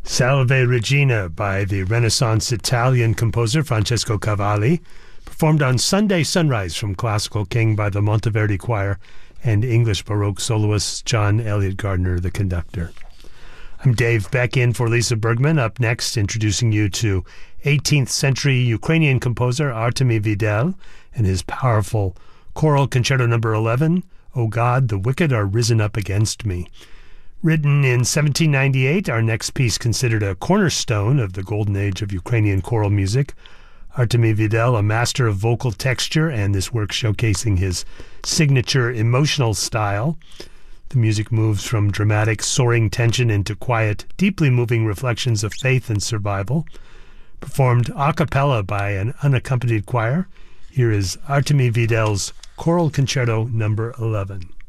Salve Regina by the Renaissance Italian composer Francesco Cavalli, performed on Sunday Sunrise from Classical King by the Monteverdi Choir and English Baroque soloist John Elliott Gardner, the conductor. I'm Dave Beck in for Lisa Bergman. Up next, introducing you to 18th century Ukrainian composer Artemy Vidal and his powerful choral concerto number 11, O God, the wicked are risen up against me. Written in 1798, our next piece considered a cornerstone of the golden age of Ukrainian choral music. Artemy Vidal, a master of vocal texture, and this work showcasing his signature emotional style. The music moves from dramatic, soaring tension into quiet, deeply moving reflections of faith and survival. Performed a cappella by an unaccompanied choir, here is Artemy Vidal's Choral Concerto number 11.